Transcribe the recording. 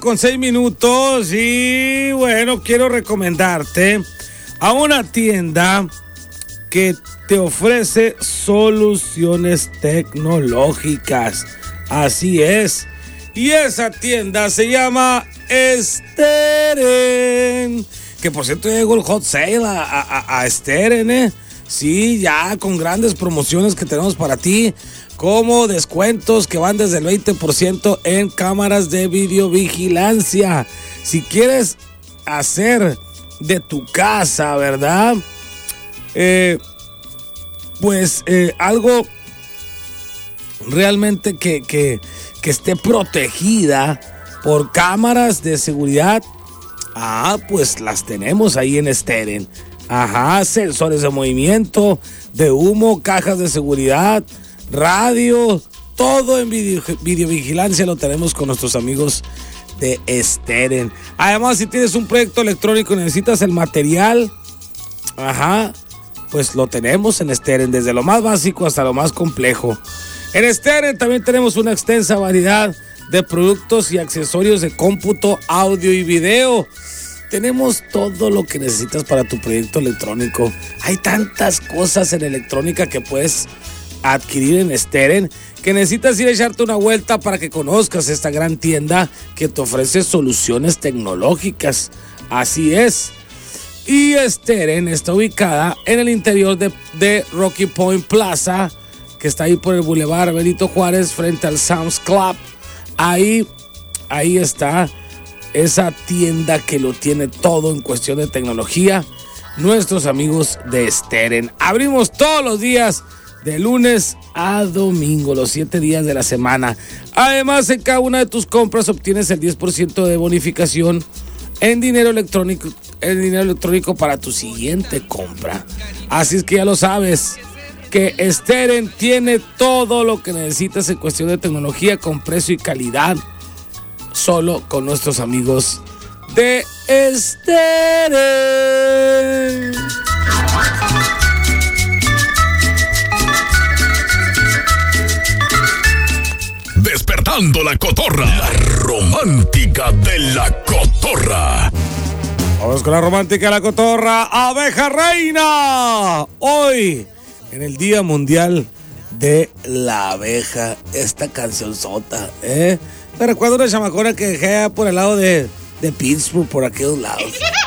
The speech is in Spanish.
8:06 y bueno, quiero recomendarte a una tienda que te ofrece soluciones tecnológicas. Así es. Y esa tienda se llama Steren. Que por cierto llegó el hot sale a Steren, Sí, ya con grandes promociones que tenemos para ti, como descuentos que van desde el 20% en cámaras de videovigilancia. Si quieres hacer de tu casa, ¿verdad? Algo realmente que esté protegida por cámaras de seguridad. Pues las tenemos ahí en Steren. Sensores de movimiento, de humo, cajas de seguridad, radio, todo en videovigilancia lo tenemos con nuestros amigos de Steren. Además, si tienes un proyecto electrónico y necesitas el material, pues lo tenemos en Steren, desde lo más básico hasta lo más complejo. En Steren también tenemos una extensa variedad de productos y accesorios de cómputo, audio y video. Tenemos todo lo que necesitas para tu proyecto electrónico. Hay tantas cosas en electrónica que puedes adquirir en Steren que necesitas ir a echarte una vuelta para que conozcas esta gran tienda que te ofrece soluciones tecnológicas. Así es. Y Steren está ubicada en el interior de Rocky Point Plaza, que está ahí por el Boulevard Benito Juárez frente al Sam's Club. Ahí está esa tienda que lo tiene todo en cuestión de tecnología. Nuestros amigos de Steren. Abrimos todos los días de lunes a domingo, los 7 días de la semana. Además, en cada una de tus compras obtienes el 10% de bonificación en dinero electrónico para tu siguiente compra. Así es que ya lo sabes, que Steren tiene todo lo que necesitas en cuestión de tecnología con precio y calidad, solo con nuestros amigos de Steren. Despertando la cotorra, la romántica de la cotorra. Vamos con la romántica de la cotorra, Abeja Reina. Hoy, en el Día Mundial de la Abeja, esta cancionzota, Me recuerda una chamacona que dejé por el lado de Pittsburgh, por aquellos lados.